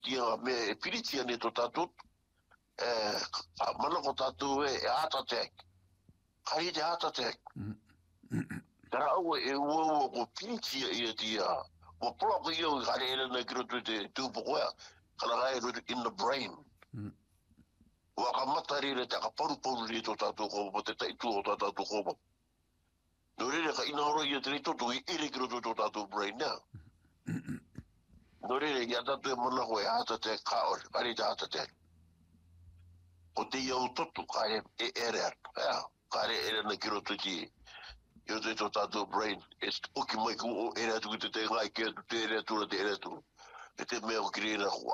tia me piritia ne to tatu mana ko tatu heart attack kai de heart attack tara o o ko piritia ia tia o pro ko io kare na kiro te tu poa kala ga in the brain wa ka matari le ta ka paru le to tatu ko mo te tai tu o tatu ko mo no re ka ina ro ia te to tu i le kiro to tatu brain na no re ia tatu mo na ko heart attack ka o kare ta heart attack o te iau totu kare kare na kiro tuki yo te to tatu brain oki mai ku o ere tu te ngai ke te ere tu te me o kirina ko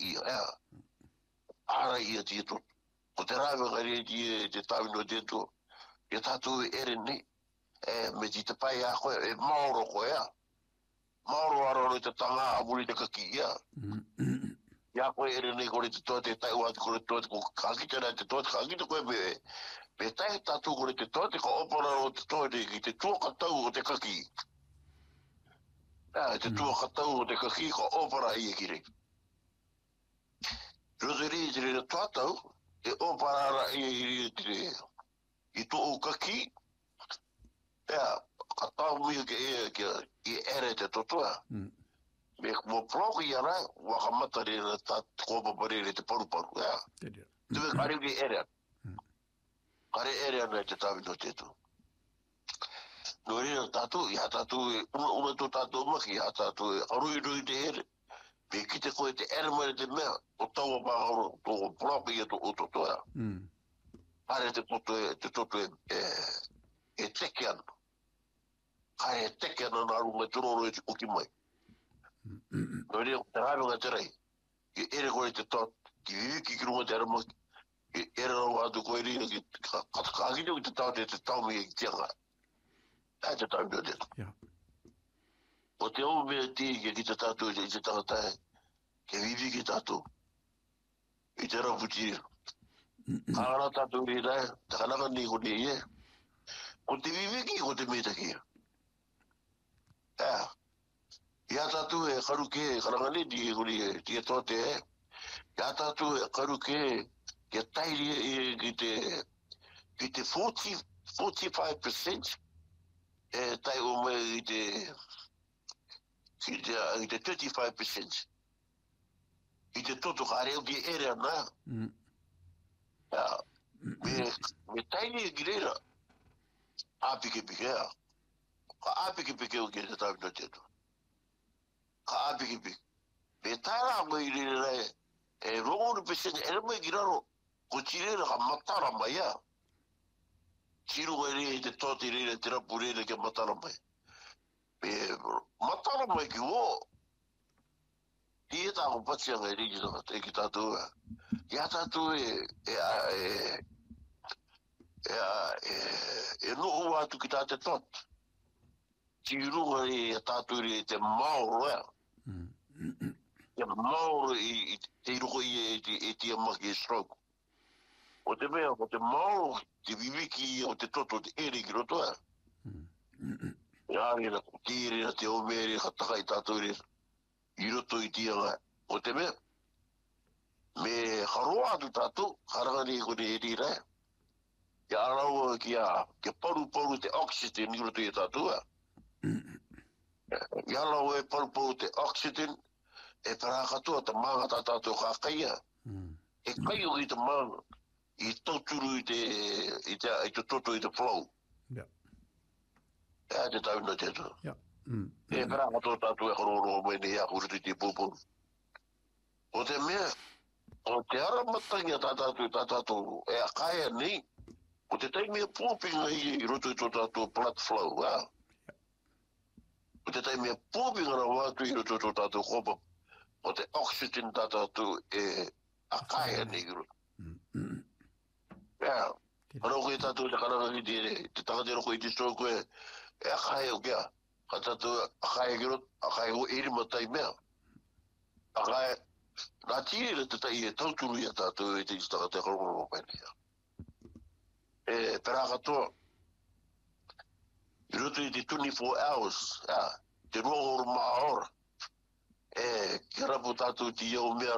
ara ia ti to o te rave kare ti te tavi no te to e tatu ere ni me ti te pai a ko e mauro ko mauro aro te tanga abuli te kaki ya ko ere nei ko te to te tai wa ko to ko kaki te to kaki te ko be tai tatu ko te to te ko opora o te to te to ka tau o te kaki te to ka tau o te kaki ko opora i kire roderi te to tau e opora i kire i to o kaki ka tau mi ke i ere te totoa me mo progi ara wa kamatare na ta ko papare te paru tu kare ki ere kare ere na te tavi no te tu no re tatu ya tatu una to tatu ma ki ya tatu arui te ere pe ki te ko te ere mo te me o tau ba to progi to o totoa pare te toto e tekian kare tekian na ru me toro e o ki mai no re te raro nga te rei ki ere ko te tot ki vivi ki kiru te arama ki ere ro atu ko eri ki kaki te tau te tau mi ki tianga te tau mi o te o te o me ti ki te tatu i te tangata ke vivi ki tatu i te raputi kagana tatu i rai takanaka ni ko ni e ko te vivi ki ko te meta ki ia tatu e karuke karangani di guri ti tote ia tatu e karuke ke tairi ki te 45% e tai o me ki te 35% i te toto kare o ki ere ana me tairi e girera apike ka apike o ki te tau no teto ka apiki me tara mo i re e rongo pesen e mo giraro ko tire ka matara mai ya tiro e te toti re te rapure ke matara mai e matara mai ki o ti ta ko patsia ga ri ki ta ki ta tu ya ta tu e no wa tu ki ta te tot tiro e ta tu re te mauro ia mauro i te roko i te amaki e stroke. O te mea, o te mauro, te viviki o te toto te eri ki rotoa. Ia rena, tire na te omere, hataka i tātou re, i roto i tianga. O te mea, me haroa atu tātou, harangani ko te eri rai. Ia araua ke paru te oxygen i roto i tātou. Ia araua e paru te oxygen, e parakatua te manga tātou kākaia. E kai o i te manga, i tauturu i te toto i te flow. Te tau no teto. E parakatua tātou e kororo mai a kuruti te pupu. O te mea, o te aramatanga tātou e a kaia nei, o te taimea pōpinga i roto i tō tātou blood flow. O te taimea pōpinga na wātu i roto i tō tātou kopa. O te oxygen tātou e a kaia nei guru. Roko i tātou te karanga ki te tangate roko i te stroke e a kaia o kia. Ka tātou a kaia guru, a kaia o eri matai mea. A kaia, nā tiri le te tai e tauturu i a tātou e te tangate karanga pai nei. E pera katoa, i roto i te 24 hours, te roho ora maa ora. kira po tātou ti au mea